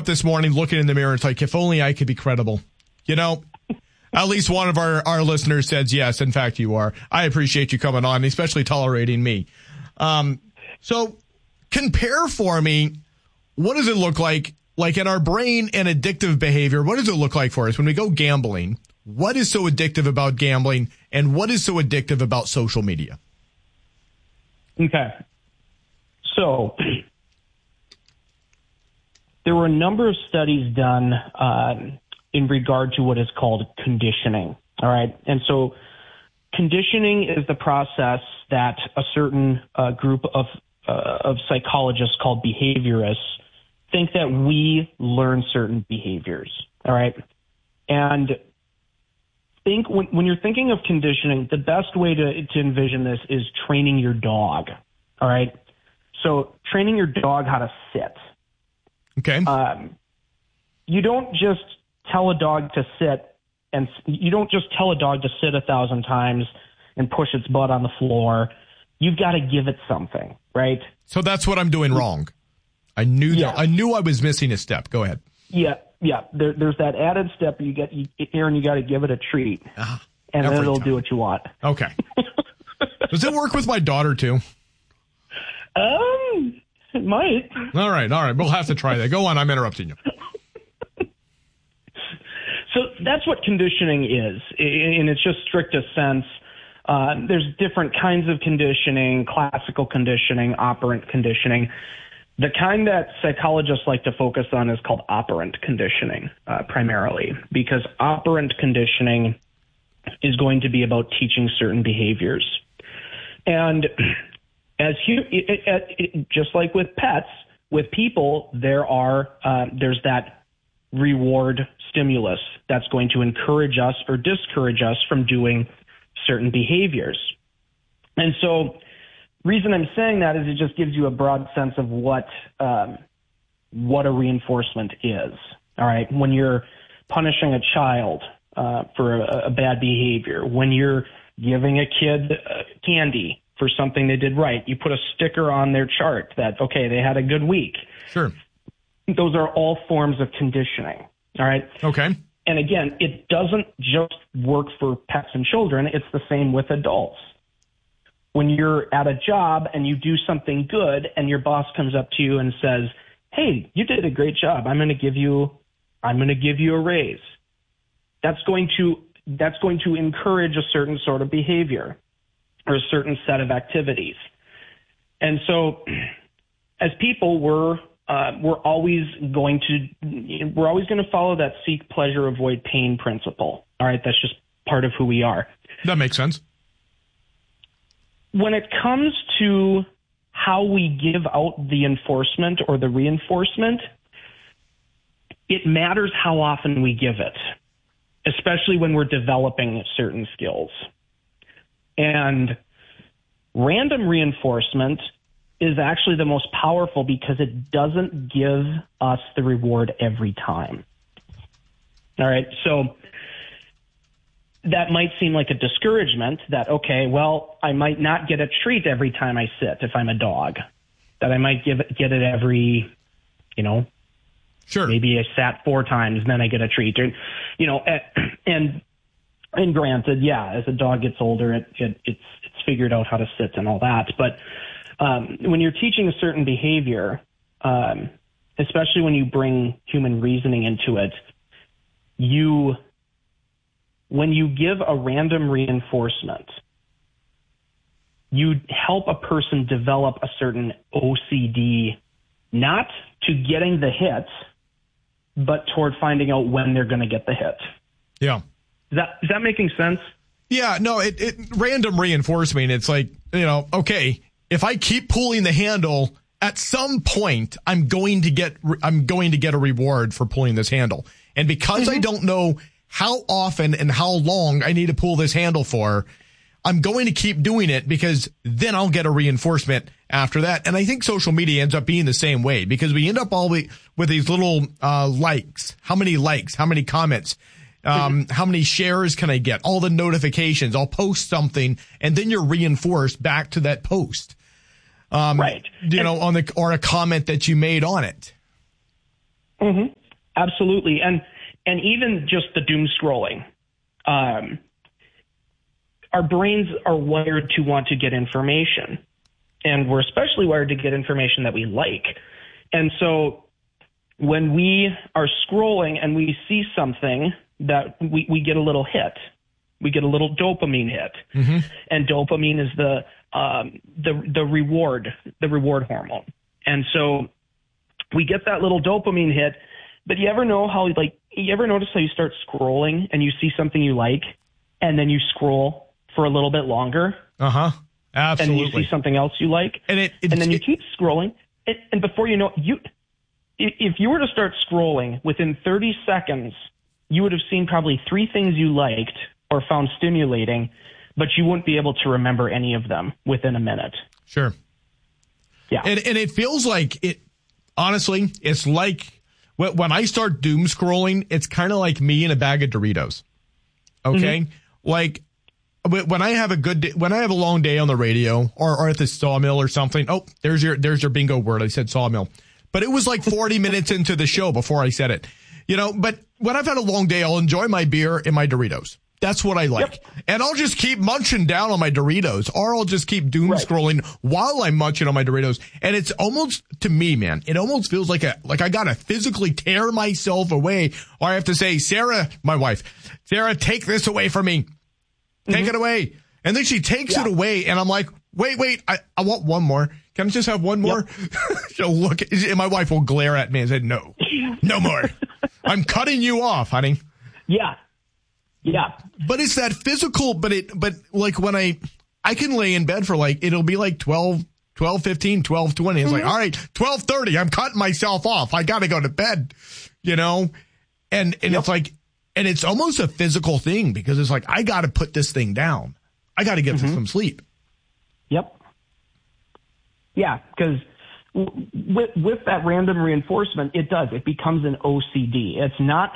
this morning looking in the mirror. It's like, if only I could be credible. You know, at least one of our listeners says yes. In fact, you are. I appreciate you coming on, especially tolerating me. So compare for me, what does it look like in our brain and addictive behavior? What does it look like for us when we go gambling? What is so addictive about gambling, and what is so addictive about social media? Okay. So there were a number of studies done in regard to what is called conditioning. All right. And so conditioning is the process that a certain group of psychologists called behaviorists think that we learn certain behaviors. All right. And think when you're thinking of conditioning, the best way to envision this is training your dog. All right. So training your dog how to sit. Okay. You don't just tell a dog to sit, and you don't just tell a dog to sit 1,000 times and push its butt on the floor. You've got to give it something, right? So that's what I'm doing wrong. I knew I was missing a step. Go ahead. Yeah. There's that added step. Aaron, you got to give it a treat, and then it'll do what you want. Okay. Does it work with my daughter too? It might. All right. We'll have to try that. Go on. I'm interrupting you. So that's what conditioning is in its just strictest sense. There's different kinds of conditioning: classical conditioning, operant conditioning. The kind that psychologists like to focus on is called operant conditioning, primarily, because operant conditioning is going to be about teaching certain behaviors. And just like with pets, with people, there's that reward stimulus that's going to encourage us or discourage us from doing certain behaviors. And so reason I'm saying that is it just gives you a broad sense of what a reinforcement is. All right. When you're punishing a child for a bad behavior, when you're giving a kid candy for something they did right, you put a sticker on their chart that, okay, they had a good week. Sure. Those are all forms of conditioning. All right. Okay. And again, it doesn't just work for pets and children. It's the same with adults. When you're at a job and you do something good and your boss comes up to you and says, "Hey, you did a great job. I'm going to give you a raise." That's going to encourage a certain sort of behavior or a certain set of activities. And so as people, we're always going to follow that seek pleasure, avoid pain principle. All right. That's just part of who we are. That makes sense. When it comes to how we give out the enforcement or the reinforcement, it matters how often we give it, especially when we're developing certain skills. And random reinforcement is actually the most powerful because it doesn't give us the reward every time. All right. So that might seem like a discouragement that, okay, well, I might not get a treat every time I sit if I'm a dog, that I might get it every, sure, maybe I sat 4 times, then I get a treat, and granted, yeah, as a dog gets older, it's figured out how to sit and all that. But when you're teaching a certain behavior, especially when you bring human reasoning into it, when you give a random reinforcement, you help a person develop a certain OCD, not to getting the hit, but toward finding out when they're going to get the hit. Yeah. Is that making sense? Yeah, no, random reinforcement, it's like, okay, if I keep pulling the handle, at some point I'm going to get a reward for pulling this handle. And because I don't know how often and how long I need to pull this handle for, I'm going to keep doing it because then I'll get a reinforcement after that. And I think social media ends up being the same way because we end up all with these little likes. How many likes? How many comments? How many shares can I get? All the notifications. I'll post something and then you're reinforced back to that post. Right. Or a comment that you made on it. Mm-hmm. Absolutely. And even just the doom scrolling. Our brains are wired to want to get information, and we're especially wired to get information that we like. And so when we are scrolling and we see something that we get a little hit, we get a little dopamine hit. Mm-hmm. And dopamine is the reward hormone. And so we get that little dopamine hit. But you ever notice how you start scrolling and you see something you like, and then you scroll for a little bit longer? Absolutely. And you see something else you like, and then you keep scrolling, and before you know it, if you were to start scrolling within 30 seconds, you would have seen probably 3 things you liked or found stimulating, but you wouldn't be able to remember any of them within a minute. Sure. Yeah. And it feels like it, honestly, it's like when I start doom scrolling, it's kind of like me and a bag of Doritos. Okay. Mm-hmm. Like when I have a good day, when I have a long day on the radio or at the sawmill or something. Oh, there's your bingo word. I said sawmill, but it was like 40 minutes into the show before I said it, but when I've had a long day, I'll enjoy my beer and my Doritos. That's what I like. Yep. And I'll just keep munching down on my Doritos, or I'll just keep doom scrolling while I'm munching on my Doritos. And it's almost, to me, man, it almost feels like I gotta physically tear myself away, or I have to say, Sarah, my wife, Sarah, take this away from me. Take it away. And then she takes it away, and I'm like, wait, I want one more. Can I just have one more? Yep. She'll look, and my wife will glare at me and say, no more. I'm cutting you off, honey. Yeah. Yeah. But it's that physical, but like when I can lay in bed for it'll be like 12:15, 12:20. It's like, all right, 12:30. I'm cutting myself off. I got to go to bed, and it's like, and it's almost a physical thing because it's like, I got to put this thing down. I got to get some sleep. Yep. Yeah. Because with that random reinforcement, it becomes an OCD. It's not.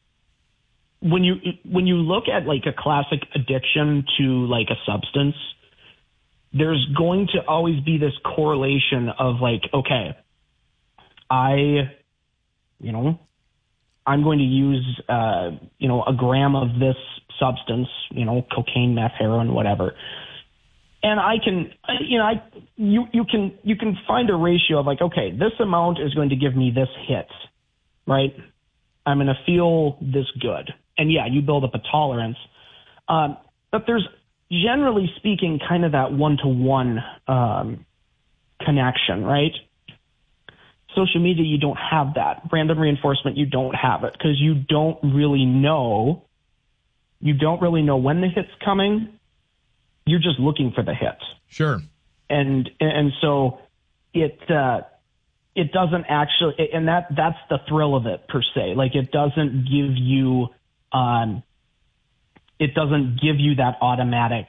When you look at like a classic addiction to like a substance, there's going to always be this correlation of like, okay, I'm going to use, a gram of this substance, cocaine, meth, heroin, whatever. And you can find a ratio of like, okay, this amount is going to give me this hit, right? I'm going to feel this good. And yeah, you build up a tolerance. But there's, generally speaking, kind of that one-to-one connection, right? Social media, you don't have that. Random reinforcement, you don't have it because you don't really know. You don't really know when the hit's coming. You're just looking for the hit. Sure. And so it doesn't actually, and that's the thrill of it per se. Like it doesn't give you that automatic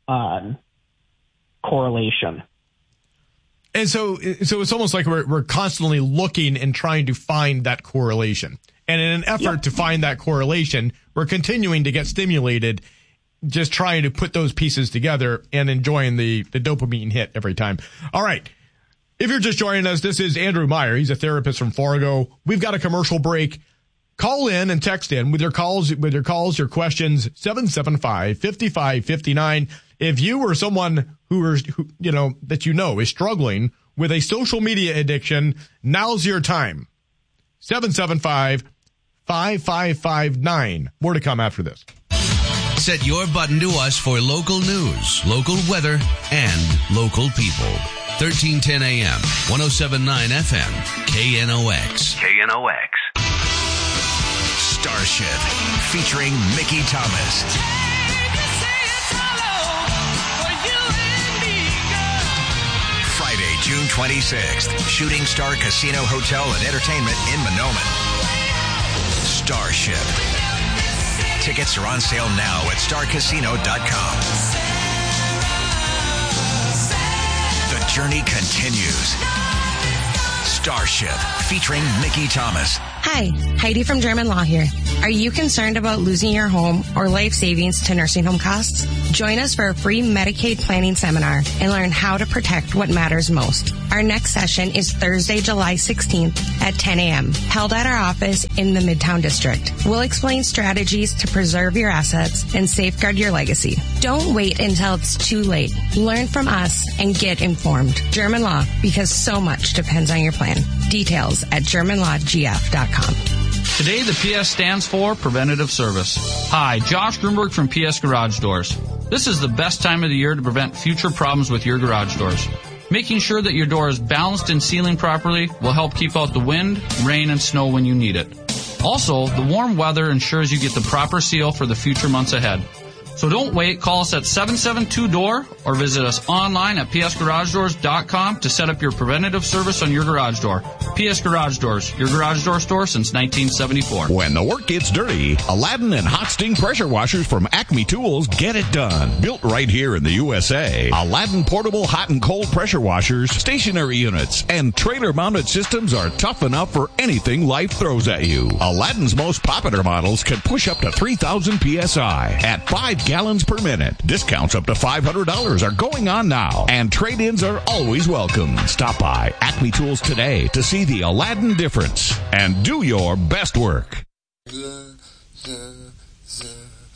correlation. And so it's almost like we're constantly looking and trying to find that correlation. And in an effort to find that correlation, we're continuing to get stimulated, just trying to put those pieces together and enjoying the dopamine hit every time. All right. If you're just joining us, this is Andrew Meyer. He's a therapist from Fargo. We've got a commercial break. Call in and text in with your calls, your questions, 775-5559. If you or someone who that is struggling with a social media addiction, now's your time. 775-5559. More to come after this. Set your button to us for local news, local weather, and local people. 1310 AM, 107.9 FM, KNOX. Starship, featuring Mickey Thomas. Friday, June 26th, Shooting Star Casino Hotel and Entertainment in Monoman. Starship. Tickets are on sale now at starcasino.com. The journey continues. Starship, featuring Mickey Thomas. Hi, Heidi from German Law here. Are you concerned about losing your home or life savings to nursing home costs? Join us for a free Medicaid planning seminar and learn how to protect what matters most. Our next session is Thursday, July 16th at 10 a.m., held at our office in the Midtown District. We'll explain strategies to preserve your assets and safeguard your legacy. Don't wait until it's too late. Learn from us and get informed. German Law, because so much depends on your plan. Details at GermanLawGF.com. Today, the PS stands for Preventative Service. Hi, Josh Grunberg from PS Garage Doors. This is the best time of the year to prevent future problems with your garage doors. Making sure that your door is balanced and sealing properly will help keep out the wind, rain, and snow when you need it. Also, the warm weather ensures you get the proper seal for the future months ahead. So don't wait. Call us at 772-DOOR or visit us online at psgaragedoors.com to set up your preventative service on your garage door. PS Garage Doors, your garage door store since 1974. When the work gets dirty, Aladdin and Hot Sting pressure washers from Acme Tools get it done. Built right here in the USA. Aladdin portable hot and cold pressure washers, stationary units, and trailer-mounted systems are tough enough for anything life throws at you. Aladdin's most popular models can push up to 3,000 PSI at 5 gallons per minute. Discounts up to $500 are going on now, and trade-ins are always welcome. Stop by Acme Tools today to see the Aladdin difference and do your best work.